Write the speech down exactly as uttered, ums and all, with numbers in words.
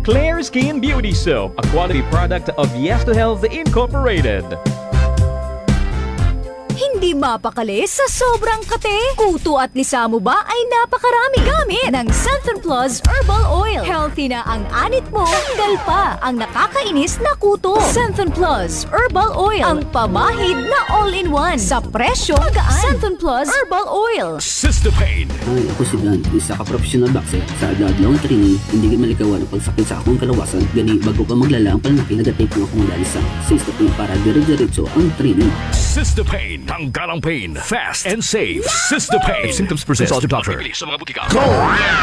Clear Skin Beauty Soap, a quality product of Yes to Health Incorporated. Hindi mapakali sa sobrang kate. Kuto at lisa mo ba ay napakarami gamit ng Centrum Plus Herbal Oil. Healthy na ang anit mo, tanggal pa ang nakakainis na kuto. Centrum Plus Herbal Oil, ang pamahid na all-in-one sa presyo magaan. Centrum Plus Herbal Oil. Cystopain. Ay, ako si Dan, isa ka professional boxer. Sa adlaw-adlaw training, hindi ka malikawan ang pagsakit sa akong kalawasan. Gani, bago pa maglala ang panlaki, nagatake ng akong dali sa Cystopain para dire-diretso ang training. Cystopain. Tanggal ang pain. Fast and safe. Cystopain. If symptoms persist, consult your doctor. Sa mga butika.